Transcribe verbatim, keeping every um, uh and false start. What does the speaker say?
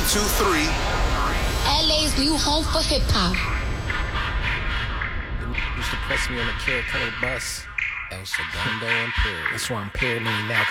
two three. L A's new home for hip hop. Used to press me on the Carrot Color bus. El Segundo Imperial. That's why I'm paranoid now,